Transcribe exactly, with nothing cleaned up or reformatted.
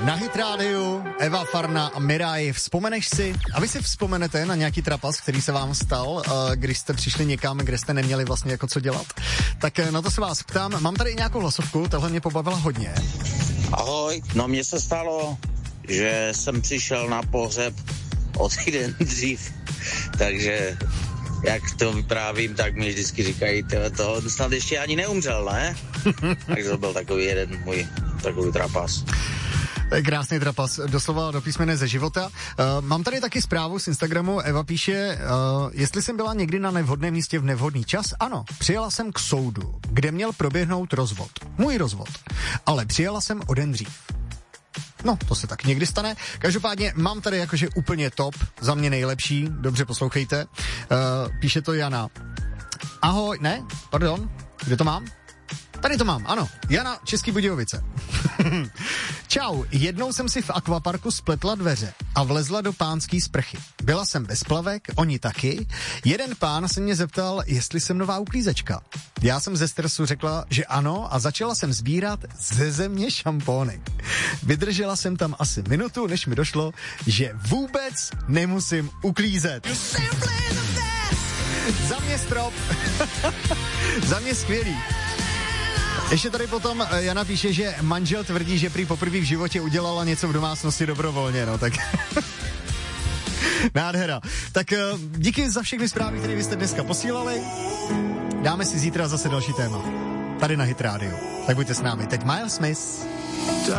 Na Hit Rádiu Eva Farna a Miraj. Vzpomeneš si, a vy si vzpomenete na nějaký trapas, který se vám stal, když jste přišli někam, kde jste neměli vlastně jako co dělat? Tak na to se vás ptám. Mám tady nějakou hlasovku, tahle mě pobavila hodně. Ahoj, no mně se stalo, že jsem přišel na pohřeb o týden dřív, takže jak to vyprávím, tak mi vždycky říkají, to snad ještě ani neumřel, ne? Takže to byl takový jeden můj takový trapas. To je krásný trapas, doslova do písmene ze života. Uh, mám tady taky zprávu z Instagramu, Eva píše, uh, jestli jsem byla někdy na nevhodném místě v nevhodný čas, ano, přijela jsem k soudu, kde měl proběhnout rozvod. Můj rozvod. Ale přijela jsem o den dřív. No, to se tak někdy stane. Každopádně mám tady jakože úplně top, za mě nejlepší, dobře poslouchejte. Uh, píše to Jana. Ahoj, ne, pardon, kde to mám? Tady to mám, ano. Jana, Český Budějovice. Čau, jednou jsem si v akvaparku spletla dveře a vlezla do pánský sprchy. Byla jsem bez plavek, oni taky. Jeden pán se mě zeptal, jestli jsem nová uklízečka. Já jsem ze stresu řekla, že ano a začala jsem sbírat ze země šampóny. Vydržela jsem tam asi minutu, než mi došlo, že vůbec nemusím uklízet. Za mě strop. Za mě skvělý. Ještě tady potom Jana píše, že manžel tvrdí, že prý poprvé v životě udělala něco v domácnosti dobrovolně, no tak... Nádhera. Tak díky za všechny zprávy, které vy jste dneska posílali. Dáme si zítra zase další téma. Tady na Hit Radio. Tak buďte s námi. Teď Miles Smith.